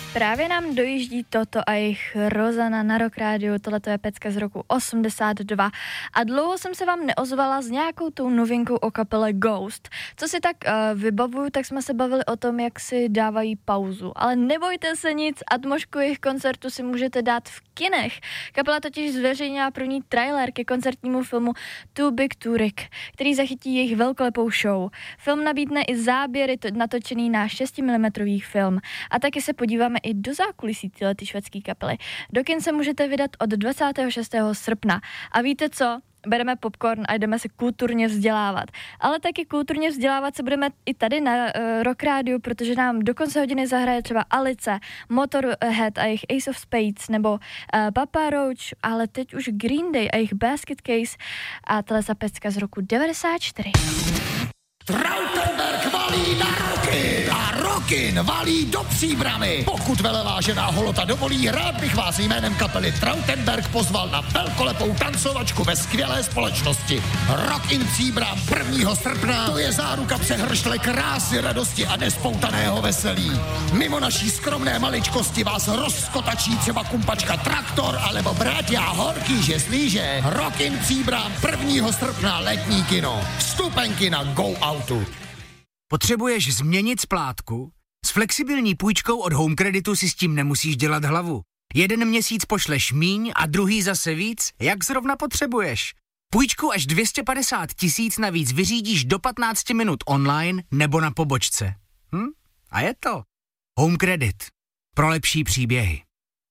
Právě nám dojíždí Toto a jejich Rozana na Rock Radio, tohleto je pecka z roku 82 a dlouho jsem se vám neozvala s nějakou tou novinkou o kapele Ghost. Co si tak vybavuju, tak jsme se bavili o tom, jak si dávají pauzu, ale nebojte se nic, atmosféru jejich koncertu si můžete dát v kinech. Kapela totiž zveřejnila první trailer ke koncertnímu filmu Too Big to Rick, který zachytí jejich velkolepou show. Film nabídne i záběry natočený na 6 mm film a taky se podíváme i do zákulisí tyhlety švédský kapely. Do kin se můžete vydat od 26. srpna. A víte co? Bereme popcorn a jdeme se kulturně vzdělávat. Ale taky kulturně vzdělávat se budeme i tady na Rock Radio, protože nám do konce hodiny zahraje třeba Alice, Motorhead a jejich Ace of Spades, nebo Papa Roach, ale teď už Green Day a jejich Basket Case a tato pecka z roku 94. Trautenberg valí na Rockin a Rockin valí do Příbrami. Pokud velevážená holota dovolí, rád bych vás jménem kapely Trautenberg pozval na velkolepou tancovačku ve skvělé společnosti. Rockin Příbram 1. srpna, to je záruka přehršle krásy, radosti a nespoutaného veselí. Mimo naší skromné maličkosti vás rozkotačí třeba kumpačka Traktor alebo bratia Horký slíže. Rockin Příbram 1. srpna, letní kino. Vstupenky na Go Outu. Potřebuješ změnit splátku? S flexibilní půjčkou od Home Creditu si s tím nemusíš dělat hlavu. Jeden měsíc pošleš míň a druhý zase víc, jak zrovna potřebuješ. Půjčku až 250 000 navíc vyřídíš do 15 minut online nebo na pobočce. A je to Home Credit. Pro lepší příběhy.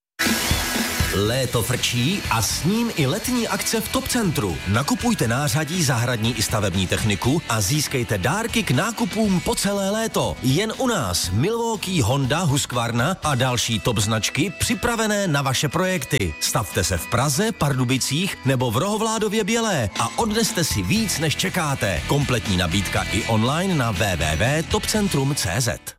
Léto frčí a s ním i letní akce v Top Centru. Nakupujte nářadí, zahradní i stavební techniku a získejte dárky k nákupům po celé léto. Jen u nás Milwaukee, Honda, Husqvarna a další top značky připravené na vaše projekty. Stavte se v Praze, Pardubicích nebo v Rohovládově Bělé a odneste si víc, než čekáte. Kompletní nabídka i online na www.topcentrum.cz.